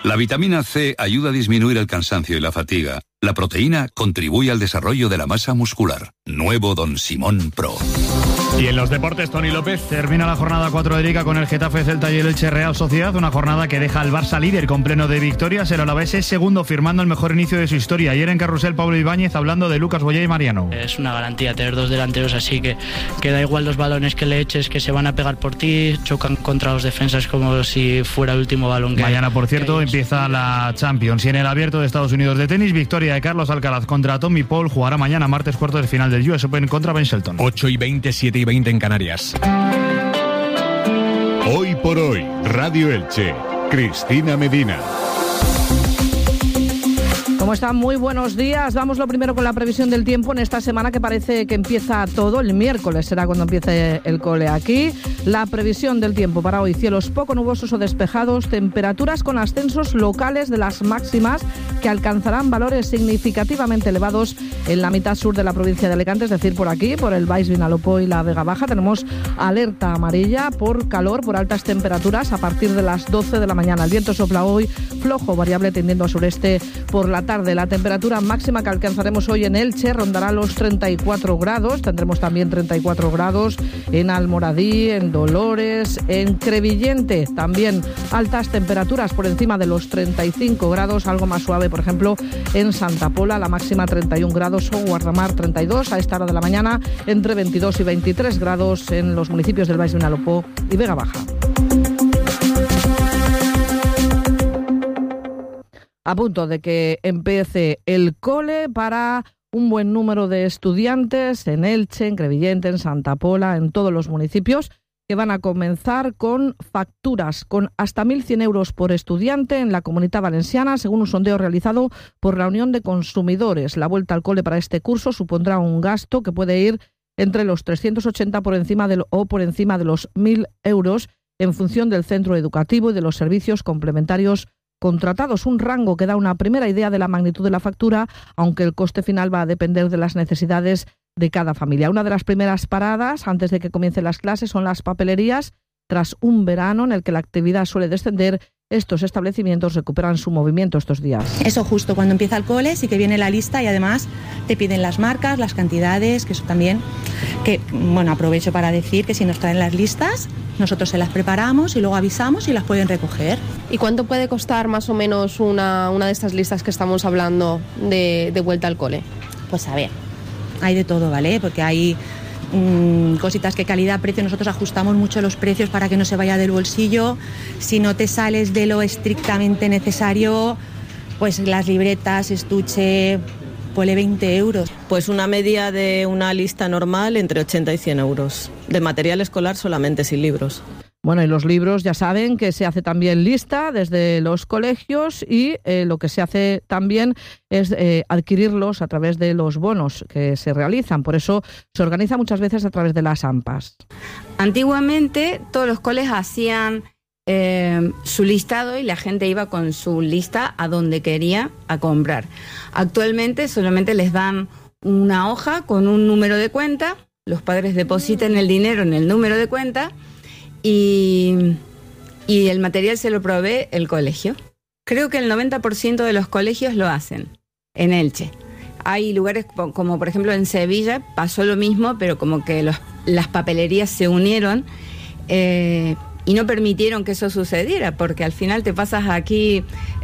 La vitamina C ayuda a disminuir el cansancio y la fatiga. La proteína contribuye al desarrollo de la masa muscular. Nuevo Don Simón Pro. Y en los deportes, Toni López. Termina la jornada 4 de Liga con el Getafe, Celta y el Elche Real Sociedad. Una jornada que deja al Barça líder con pleno de victorias. El Alavés es segundo, firmando el mejor inicio de su historia. Ayer en Carrusel, Pablo Ibáñez hablando de Lucas Boyé y Mariano. Es una garantía tener dos delanteros así que da igual los balones que le eches, que se van a pegar por ti, chocan contra los defensas como si fuera el último balón que mañana, por cierto, empieza la Champions. Y en el Abierto de Estados Unidos de tenis, victoria de Carlos Alcaraz contra Tommy Paul. Jugará mañana, martes, cuartos de final del US Open contra Ben Shelton. 8:20, 7:20 en Canarias. Hoy por hoy, Radio Elche, Cristina Medina. ¿Cómo están? Muy buenos días. Vamos lo primero con la previsión del tiempo en esta semana que parece que empieza todo. El miércoles será cuando empiece el cole aquí. La previsión del tiempo para hoy: cielos poco nubosos o despejados, temperaturas con ascensos locales de las máximas que alcanzarán valores significativamente elevados en la mitad sur de la provincia de Alicante, es decir, por aquí, por el Baix Vinalopó y la Vega Baja. Tenemos alerta amarilla por calor, por altas temperaturas a partir de las 12 de la mañana. El viento sopla hoy flojo, variable tendiendo a sureste por la tarde. La temperatura máxima que alcanzaremos hoy en Elche rondará los 34 grados. Tendremos también 34 grados en Almoradí, en Dolores, en Crevillente. También altas temperaturas por encima de los 35 grados, algo más suave, por ejemplo, en Santa Pola, la máxima 31 grados, o Guardamar 32 a esta hora de la mañana, entre 22 y 23 grados en los municipios del Baix Vinalopó y Vega Baja. A punto de que empiece el cole para un buen número de estudiantes en Elche, en Crevillente, en Santa Pola, en todos los municipios, que van a comenzar con facturas con hasta 1.100 euros por estudiante en la Comunitat Valenciana, según un sondeo realizado por la Unión de Consumidores. La vuelta al cole para este curso supondrá un gasto que puede ir entre los 380 por encima de los 1.000 euros en función del centro educativo y de los servicios complementarios contratados, un rango que da una primera idea de la magnitud de la factura, aunque el coste final va a depender de las necesidades de cada familia. Una de las primeras paradas antes de que comiencen las clases son las papelerías. Tras un verano en el que la actividad suele descender, estos establecimientos recuperan su movimiento estos días. Eso justo cuando empieza el cole sí que viene la lista y además te piden las marcas, las cantidades, que eso también, que bueno, aprovecho para decir que si nos traen las listas, nosotros se las preparamos y luego avisamos y las pueden recoger. ¿Y cuánto puede costar más o menos una de estas listas que estamos hablando de vuelta al cole? Pues a ver, hay de todo, ¿vale? Porque hay cositas que calidad-precio, nosotros ajustamos mucho los precios para que no se vaya del bolsillo. Si no te sales de lo estrictamente necesario, pues las libretas, estuche, ponle 20 euros. Pues una media de una lista normal entre 80 y 100 euros. De material escolar solamente, sin libros. Bueno, y los libros ya saben que se hace también lista desde los colegios y lo que se hace también es adquirirlos a través de los bonos que se realizan. Por eso se organiza muchas veces a través de las AMPAs. Antiguamente todos los coles hacían su listado y la gente iba con su lista a donde quería a comprar. Actualmente solamente les dan una hoja con un número de cuenta, los padres depositan el dinero en el número de cuenta y el material se lo provee el colegio. Creo que el 90% de los colegios lo hacen en Elche. Hay lugares como por ejemplo en Sevilla pasó lo mismo, pero como que las papelerías se unieron y no permitieron que eso sucediera, porque al final te pasas aquí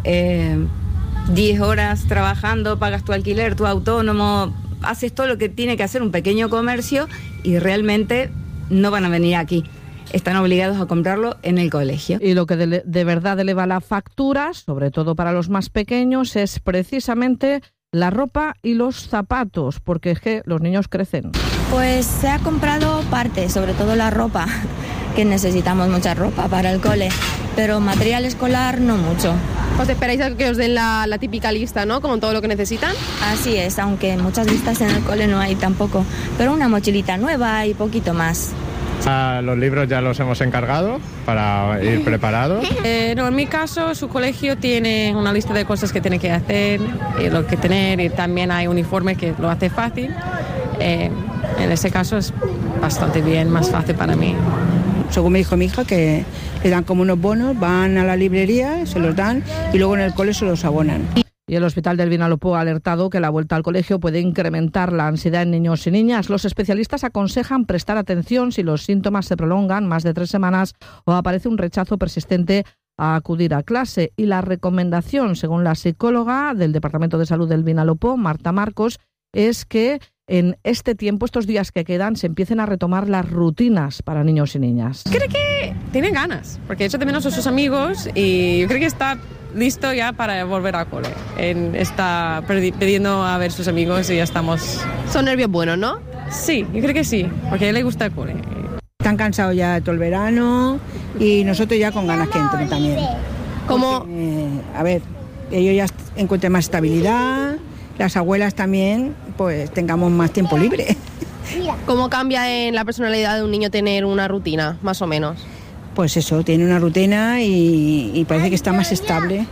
10 horas trabajando, pagas tu alquiler, tu autónomo, haces todo lo que tiene que hacer un pequeño comercio y realmente no van a venir aquí. Están obligados a comprarlo en el colegio. Y lo que de verdad eleva la factura, sobre todo para los más pequeños, es precisamente la ropa y los zapatos, porque es que los niños crecen. Pues se ha comprado parte, sobre todo la ropa, que necesitamos mucha ropa para el cole, pero material escolar no mucho. ¿Os esperáis a que os den la típica lista, ¿no? Con todo lo que necesitan. Así es, aunque muchas listas en el cole no hay tampoco, pero una mochilita nueva y poquito más. Los libros ya los hemos encargado para ir preparados. No, en mi caso, su colegio tiene una lista de cosas que tiene que hacer, y lo que tener, y también hay uniformes que lo hace fácil. En ese caso es bastante bien, más fácil para mí. según me dijo mi hija, que le dan como unos bonos, van a la librería, se los dan y luego en el cole se los abonan. Y el Hospital del Vinalopó ha alertado que la vuelta al colegio puede incrementar la ansiedad en niños y niñas. Los especialistas aconsejan prestar atención si los síntomas se prolongan más de 3 semanas o aparece un rechazo persistente a acudir a clase. Y la recomendación, según la psicóloga del Departamento de Salud del Vinalopó, Marta Marcos, es que en este tiempo, estos días que quedan, se empiecen a retomar las rutinas para niños y niñas. Creo que tienen ganas, porque echa de menos a sus amigos y yo creo que está listo ya para volver al cole. Está pidiendo a ver sus amigos y ya estamos... Son nervios buenos, ¿no? Sí, yo creo que sí, porque a él le gusta el cole. Están cansados ya de todo el verano y nosotros ya con ganas que entren también. ¿Cómo? Ellos ya encuentren más estabilidad, las abuelas también, pues tengamos más tiempo libre. ¿Cómo cambia en la personalidad de un niño tener una rutina, más o menos? Pues eso, tiene una rutina y parece que está más estable.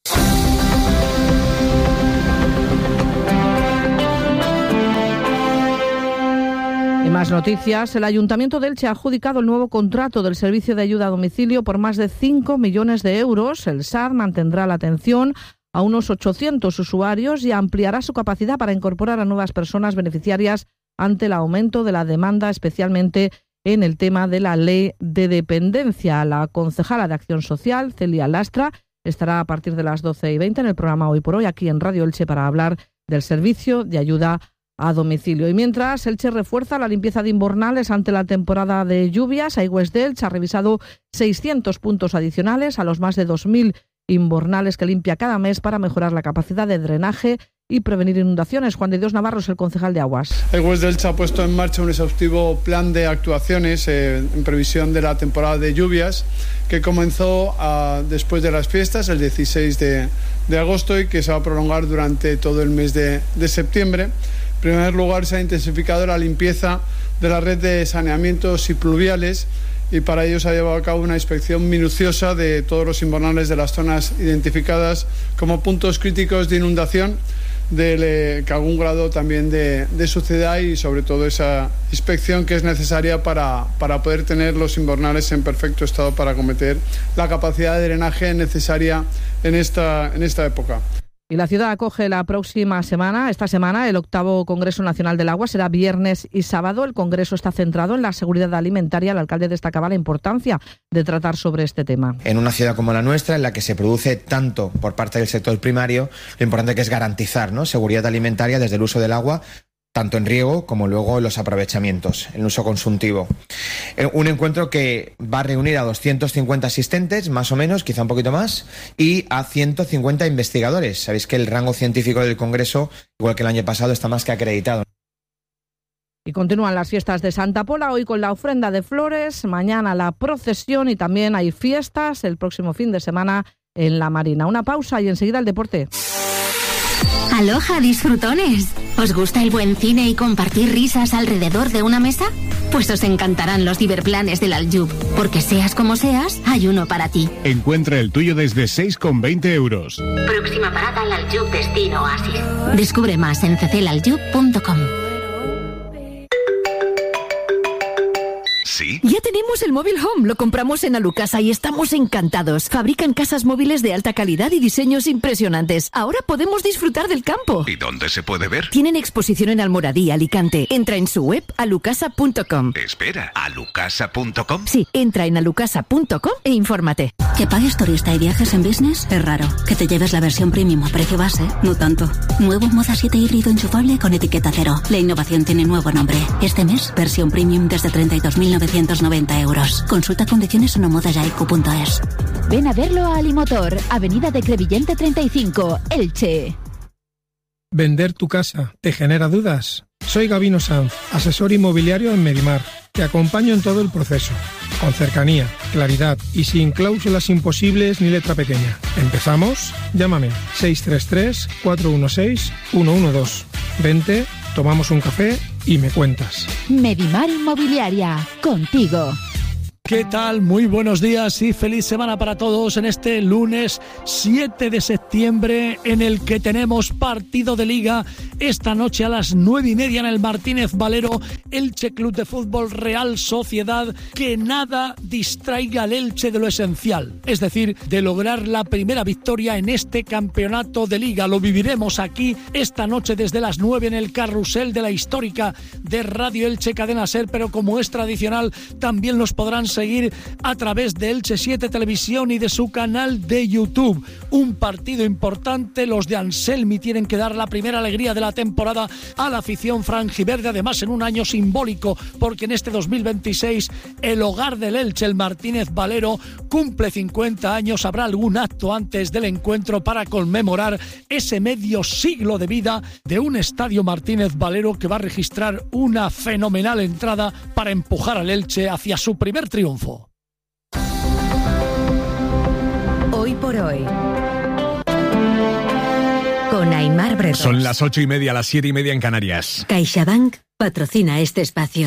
Y más noticias. El Ayuntamiento de Elche ha adjudicado el nuevo contrato del servicio de ayuda a domicilio por más de 5 millones de euros. El SAD mantendrá la atención a unos 800 usuarios y ampliará su capacidad para incorporar a nuevas personas beneficiarias ante el aumento de la demanda, especialmente en el tema de la ley de dependencia. La concejala de Acción Social, Celia Lastra, estará a partir de las 12:20 en el programa Hoy por Hoy, aquí en Radio Elche, para hablar del servicio de ayuda a domicilio. Y mientras, Elche refuerza la limpieza de invernales ante la temporada de lluvias. iWest de Elche ha revisado 600 puntos adicionales a los más de 2.000 invernales que limpia cada mes para mejorar la capacidad de drenaje y prevenir inundaciones. Juan de Dios Navarro es el concejal de Aguas. iWest de Elche ha puesto en marcha un exhaustivo plan de actuaciones en previsión de la temporada de lluvias que comenzó después de las fiestas, el 16 de agosto, y que se va a prolongar durante todo el mes de septiembre. En primer lugar, se ha intensificado la limpieza de la red de saneamientos y pluviales, y para ello se ha llevado a cabo una inspección minuciosa de todos los invernales de las zonas identificadas como puntos críticos de inundación, que algún grado también de suciedad, y sobre todo esa inspección que es necesaria para poder tener los invernales en perfecto estado para acometer la capacidad de drenaje necesaria en esta época. Y la ciudad acoge esta semana, el 8º Congreso Nacional del Agua. Será viernes y sábado. El Congreso está centrado en la seguridad alimentaria. El alcalde destacaba la importancia de tratar sobre este tema. En una ciudad como la nuestra, en la que se produce tanto por parte del sector primario, lo importante que es garantizar, ¿no?, seguridad alimentaria desde el uso del agua, tanto en riego como luego en los aprovechamientos, en uso consultivo. Un encuentro que va a reunir a 250 asistentes, más o menos, quizá un poquito más, y a 150 investigadores. Sabéis que el rango científico del Congreso, igual que el año pasado, está más que acreditado. Y continúan las fiestas de Santa Pola, hoy con la ofrenda de flores, mañana la procesión y también hay fiestas el próximo fin de semana en La Marina. Una pausa y enseguida el deporte. Aloha, disfrutones. ¿Os gusta el buen cine y compartir risas alrededor de una mesa? Pues os encantarán los ciberplanes del Aljub, porque seas como seas, hay uno para ti. Encuentra el tuyo desde 6,20 euros. Próxima parada al Aljub Destino Oasis. Descubre más en ccelaljub.com. ¿Sí? Ya tenemos el móvil Home, lo compramos en Alucasa y estamos encantados. Fabrican casas móviles de alta calidad y diseños impresionantes. Ahora podemos disfrutar del campo. ¿Y dónde se puede ver? Tienen exposición en Almoradí, Alicante. Entra en su web alucasa.com. Espera, ¿alucasa.com? Sí, entra en alucasa.com e infórmate. Que pagues turista y viajes en business es raro. Que te lleves la versión premium a precio base, no tanto. Nuevo Moza 7 híbrido enchufable con etiqueta cero. La innovación tiene nuevo nombre. Este mes, versión premium desde 32.990 euros. Consulta condiciones en omodayaico.es. Ven a verlo a Alimotor, Avenida de Crevillente 35, Elche. ¿Vender tu casa te genera dudas? Soy Gabino Sanz, asesor inmobiliario en Medimar. Te acompaño en todo el proceso, con cercanía, claridad y sin cláusulas imposibles ni letra pequeña. ¿Empezamos? Llámame 633-416-112. Vente, tomamos un café y me cuentas. Medimar Inmobiliaria, contigo. ¿Qué tal? Muy buenos días y feliz semana para todos en este lunes 7 de septiembre en el que tenemos partido de Liga esta noche a las 9:30 en el Martínez Valero, Elche Club de Fútbol Real Sociedad. Que nada distraiga al Elche de lo esencial, es decir, de lograr la primera victoria en este campeonato de Liga. Lo viviremos aquí esta noche desde las 9 en el carrusel de la histórica de Radio Elche Cadena SER, pero como es tradicional también los podrán seguir a través de Elche 7 Televisión y de su canal de YouTube. Un partido importante, los de Anselmi tienen que dar la primera alegría de la temporada a la afición franjiverde, además en un año simbólico, porque en este 2026 el hogar del Elche, el Martínez Valero, cumple 50 años. Habrá algún acto antes del encuentro para conmemorar ese medio siglo de vida de un estadio Martínez Valero que va a registrar una fenomenal entrada para empujar al Elche hacia su primer triunfo. Hoy por hoy, con Aimar Bretón. Son las 8:30, las 7:30 en Canarias. CaixaBank patrocina este espacio.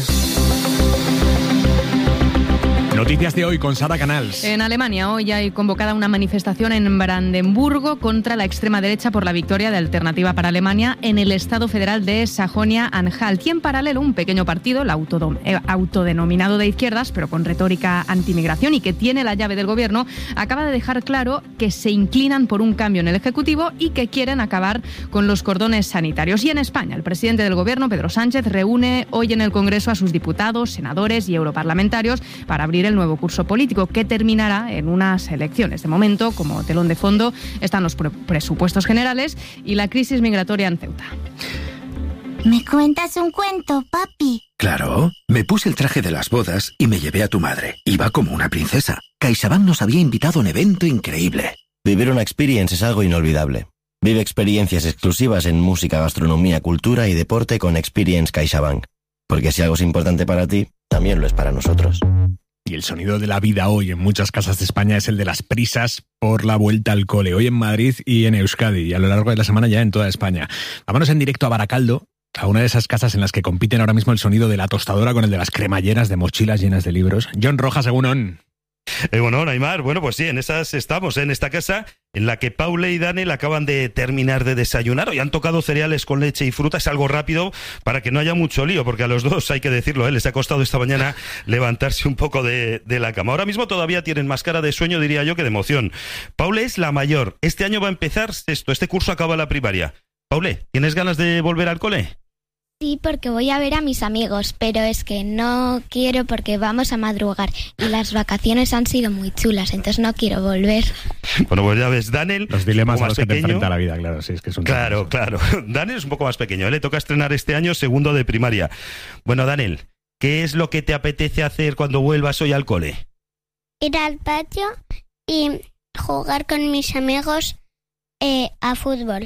Noticias de hoy con Sara Canals. En Alemania hoy hay convocada una manifestación en Brandenburgo contra la extrema derecha por la victoria de Alternativa para Alemania en el Estado Federal de Sajonia-Anhalt. Y en paralelo un pequeño partido, el autodenominado de izquierdas, pero con retórica antimigración y que tiene la llave del gobierno, acaba de dejar claro que se inclinan por un cambio en el Ejecutivo y que quieren acabar con los cordones sanitarios. Y en España, el presidente del gobierno, Pedro Sánchez, reúne hoy en el Congreso a sus diputados, senadores y europarlamentarios para abrir el nuevo curso político que terminará en unas elecciones. De momento, como telón de fondo, están los presupuestos generales y la crisis migratoria en Ceuta. ¿Me cuentas un cuento, papi? Claro, me puse el traje de las bodas y me llevé a tu madre. Iba como una princesa. CaixaBank nos había invitado a un evento increíble. Vivir una experience es algo inolvidable. Vive experiencias exclusivas en música, gastronomía, cultura y deporte con Experience CaixaBank. Porque si algo es importante para ti, también lo es para nosotros. Y el sonido de la vida hoy en muchas casas de España es el de las prisas por la vuelta al cole. Hoy en Madrid y en Euskadi y a lo largo de la semana ya en toda España. Vámonos en directo a Baracaldo, a una de esas casas en las que compiten ahora mismo el sonido de la tostadora con el de las cremalleras de mochilas llenas de libros. John Rojas, según Bueno, Aimar, bueno, pues sí, en esas estamos, en esta casa en la que Paula y Daniel acaban de terminar de desayunar. Hoy han tocado cereales con leche y fruta, es algo rápido para que no haya mucho lío, porque a los dos, hay que decirlo, les ha costado esta mañana levantarse un poco de la cama. Ahora mismo todavía tienen más cara de sueño, diría yo, que de emoción. Paula es la mayor, este año va a empezar sexto, este curso acaba la primaria. Paula, ¿tienes ganas de volver al cole? Sí, porque voy a ver a mis amigos, pero es que no quiero porque vamos a madrugar y las vacaciones han sido muy chulas, entonces no quiero volver. Bueno, pues ya ves, Daniel... Los dilemas a los que te pequeño. enfrenta la vida, claro, sí, es que son... Claro. Daniel es un poco más pequeño, le toca estrenar este año segundo de primaria. Bueno, Daniel, ¿qué es lo que te apetece hacer cuando vuelvas hoy al cole? Ir al patio y jugar con mis amigos a fútbol.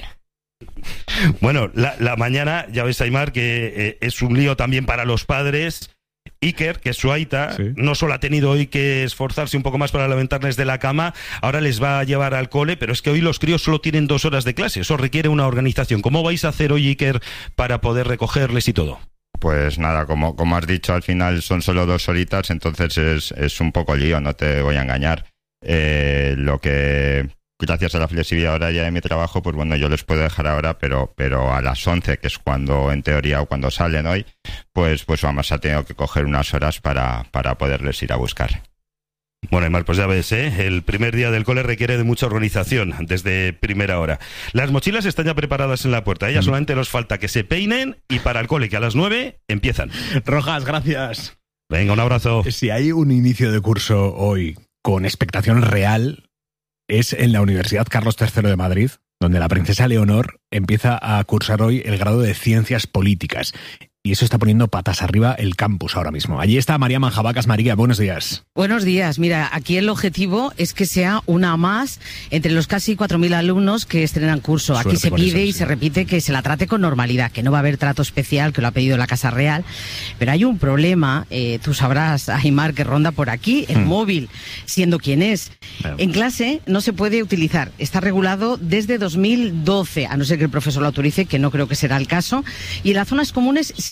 Bueno, la mañana, ya ves, Aimar, que es un lío también para los padres. Iker, que es su aita, sí, no solo ha tenido hoy que esforzarse un poco más para levantarles de la cama, ahora les va a llevar al cole, pero es que hoy los críos solo tienen 2 horas de clase, eso requiere una organización. ¿Cómo vais a hacer hoy, Iker, para poder recogerles y todo? Pues nada, como has dicho, al final son solo 2 horitas, entonces es un poco lío, no te voy a engañar. Lo que... Gracias a la flexibilidad horaria de mi trabajo, pues bueno, yo les puedo dejar ahora, pero a las 11, que es cuando, en teoría, o cuando salen hoy, pues vamos a tener que coger unas horas para poderles ir a buscar. Bueno, Aimar, pues ya ves, el primer día del cole requiere de mucha organización desde primera hora. Las mochilas están ya preparadas en la puerta, ya solamente nos falta que se peinen y para el cole, que a las 9 empiezan. Rojas, gracias. Venga, un abrazo. Si hay un inicio de curso hoy con expectación real, es en la Universidad Carlos III de Madrid, donde la princesa Leonor empieza a cursar hoy el grado de Ciencias Políticas. Y eso está poniendo patas arriba el campus ahora mismo. Allí está María Manjabacas. María, buenos días. Buenos días. Mira, aquí el objetivo es que sea una más entre los casi 4.000 alumnos que estrenan curso. Suerte aquí se pide y se repite que se la trate con normalidad, que no va a haber trato especial, que lo ha pedido la Casa Real. Pero hay un problema, tú sabrás, Aimar, que ronda por aquí, el móvil, siendo quien es. En clase no se puede utilizar. Está regulado desde 2012, a no ser que el profesor lo autorice, que no creo que será el caso. Y en las zonas comunes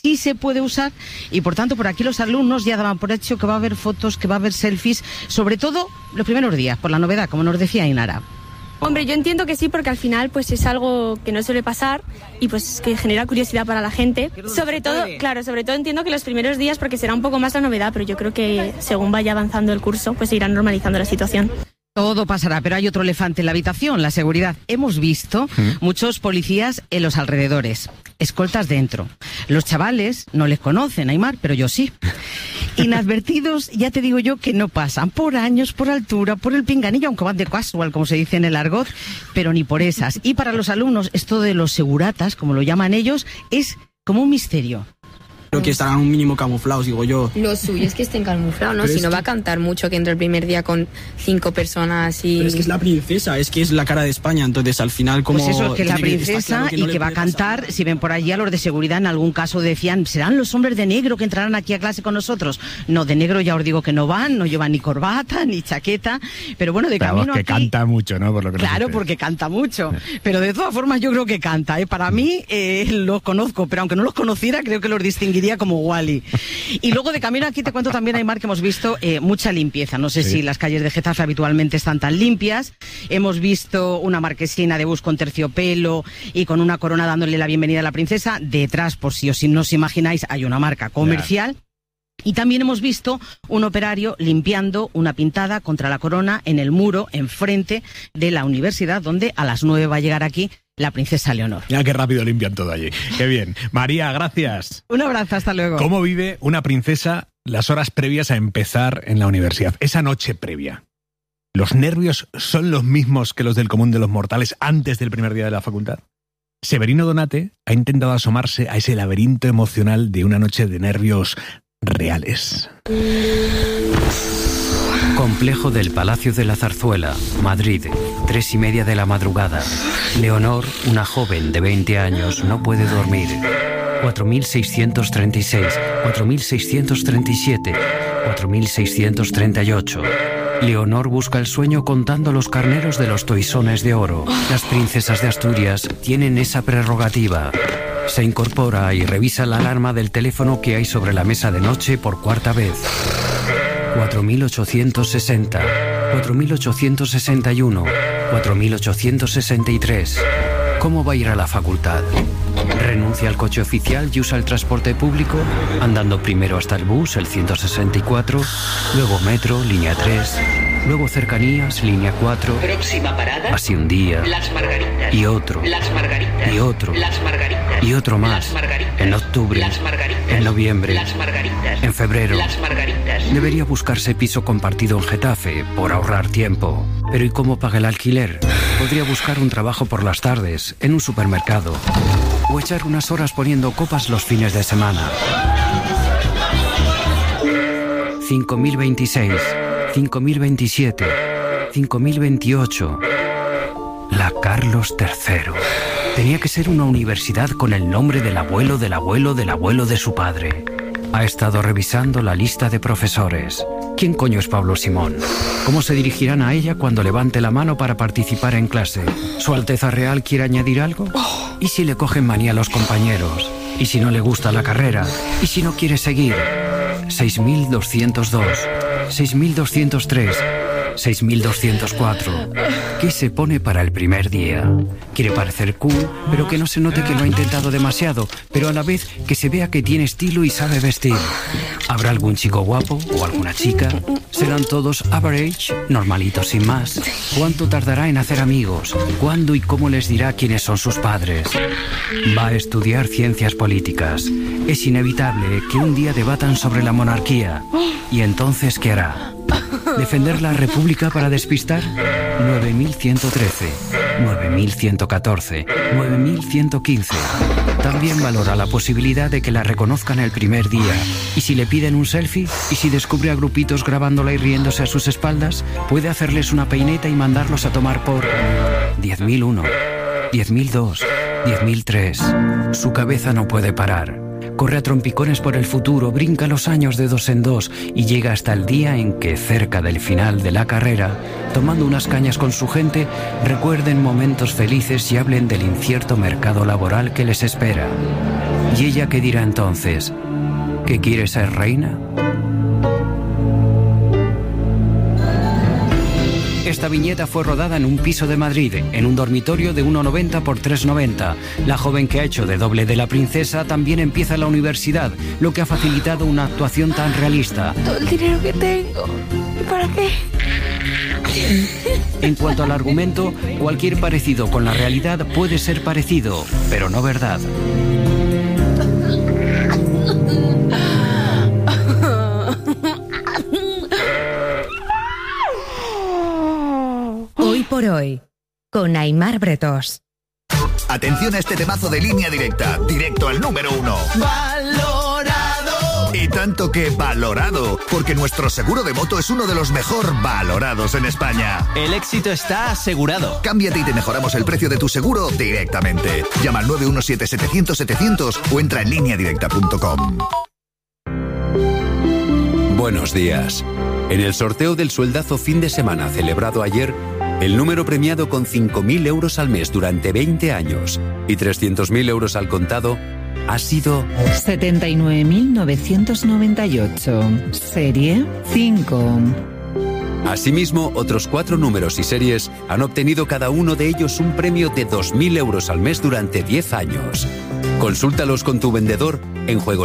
sí se puede usar y por tanto por aquí los alumnos ya daban por hecho que va a haber fotos, que va a haber selfies, sobre todo los primeros días, por la novedad, como nos decía Ainara. Hombre, yo entiendo que sí, porque al final pues es algo que no suele pasar y pues que genera curiosidad para la gente. Sobre todo entiendo que los primeros días, porque será un poco más la novedad, pero yo creo que según vaya avanzando el curso, pues se irá normalizando la situación. Todo pasará, pero hay otro elefante en la habitación, la seguridad. Hemos visto muchos policías en los alrededores, escoltas dentro. Los chavales no les conocen, Aimar, pero yo sí. Inadvertidos, ya te digo yo que no pasan por años, por altura, por el pinganillo, aunque van de casual, como se dice en el argot, pero ni por esas. Y para los alumnos, esto de los seguratas, como lo llaman ellos, es como un misterio. Creo que estarán un mínimo camuflados, digo yo. Lo suyo es que estén camuflados, ¿no? Pero si no va a cantar mucho que entre el primer día con 5 personas y... Pero es que es la princesa, es que es la cara de España, entonces al final como... Pues eso, que es la princesa y que va a cantar, si ven por allí a los de seguridad en algún caso decían, ¿serán los hombres de negro que entrarán aquí a clase con nosotros? No, de negro ya os digo que no van, no llevan ni corbata, ni chaqueta, pero bueno, de camino que aquí... canta mucho, ¿no? Por lo que claro, porque canta mucho, pero de todas formas yo creo que canta, ¿eh? Para mí los conozco, pero aunque no los conociera creo que los distinguiría como Wally. Y luego de camino aquí te cuento también, Aimar, que hemos visto mucha limpieza. No sé si las calles de Getafe habitualmente están tan limpias. Hemos visto una marquesina de bus con terciopelo y con una corona dándole la bienvenida a la princesa. Detrás, por si no os imagináis, hay una marca comercial. Claro. Y también hemos visto un operario limpiando una pintada contra la corona en el muro enfrente de la universidad, donde a las 9 va a llegar aquí la princesa Leonor. Ya qué rápido limpian todo allí. Qué bien. María, gracias. Un abrazo, hasta luego. ¿Cómo vive una princesa las horas previas a empezar en la universidad? Esa noche previa. ¿Los nervios son los mismos que los del común de los mortales antes del primer día de la facultad? Severino Donate ha intentado asomarse a ese laberinto emocional de una noche de nervios reales. Complejo del Palacio de la Zarzuela, Madrid, 3:30 de la madrugada. Leonor, una joven de 20 años, no puede dormir. 4.636, 4.637, 4.638. Leonor busca el sueño contando los carneros de los toisones de oro. Las princesas de Asturias tienen esa prerrogativa. Se incorpora y revisa la alarma del teléfono que hay sobre la mesa de noche por cuarta vez. 4.860, 4.861, 4.863. ¿Cómo va a ir a la facultad? ¿Renuncia al coche oficial y usa el transporte público? Andando primero hasta el bus, el 164, luego metro, línea 3, luego cercanías, línea 4. Próxima parada. Así un día. Las Margaritas. Y otro. Las Margaritas. Y otro. Las Margaritas. Y otro más. Las Margaritas. En octubre. Las Margaritas. En noviembre. Las Margaritas. En febrero. Las Margaritas. Debería buscarse piso compartido en Getafe, por ahorrar tiempo. Pero ¿y cómo paga el alquiler? Podría buscar un trabajo por las tardes, en un supermercado. O echar unas horas poniendo copas los fines de semana. 5.026, 5.027, 5.028. La Carlos III. Tenía que ser una universidad con el nombre del abuelo del abuelo del abuelo de su padre. Ha estado revisando la lista de profesores. ¿Quién coño es Pablo Simón? ¿Cómo se dirigirán a ella cuando levante la mano para participar en clase? ¿Su Alteza Real quiere añadir algo? ¿Y si le cogen manía a los compañeros? ¿Y si no le gusta la carrera? ¿Y si no quiere seguir? 6.202, 6.203, 6.204. ¿Qué se pone para el primer día? Quiere parecer cool, pero que no se note que lo ha intentado demasiado, pero a la vez que se vea que tiene estilo y sabe vestir. ¿Habrá algún chico guapo o alguna chica? ¿Serán todos average, normalitos sin más? ¿Cuánto tardará en hacer amigos? ¿Cuándo y cómo les dirá quiénes son sus padres? Va a estudiar ciencias políticas. Es inevitable que un día debatan sobre la monarquía. ¿Y entonces qué hará? ¿Defender la República para despistar? 9.113, 9.114, 9.115. También valora la posibilidad de que la reconozcan el primer día. ¿Y si le piden un selfie? ¿Y si descubre a grupitos grabándola y riéndose a sus espaldas? Puede hacerles una peineta y mandarlos a tomar por 10.001, 10.002, 10.003. Su cabeza no puede parar. Corre a trompicones por el futuro, brinca los años de dos en dos y llega hasta el día en que, cerca del final de la carrera, tomando unas cañas con su gente, recuerden momentos felices y hablen del incierto mercado laboral que les espera. ¿Y ella qué dirá entonces? ¿Que quiere ser reina? Esta viñeta fue rodada en un piso de Madrid, en un dormitorio de 1,90 por 3,90. La joven que ha hecho de doble de la princesa también empieza la universidad, lo que ha facilitado una actuación tan realista. Todo el dinero que tengo. ¿Y para qué? En cuanto al argumento, cualquier parecido con la realidad puede ser parecido, pero no verdad. Hoy por hoy, con Aimar Bretos. Atención a este temazo de Línea Directa, directo al número 1. ¡Valorado! Y tanto que valorado, porque nuestro seguro de moto es uno de los mejor valorados en España. El éxito está asegurado. Cámbiate y te mejoramos el precio de tu seguro directamente. Llama al 917-700-700 o entra en lineadirecta.com. Buenos días. En el sorteo del sueldazo fin de semana celebrado ayer, el número premiado con 5.000 euros al mes durante 20 años y 300.000 euros al contado ha sido 79.998, serie 5. Asimismo, otros 4 números y series han obtenido cada uno de ellos un premio de 2.000 euros al mes durante 10 años. Consúltalos con tu vendedor en juegos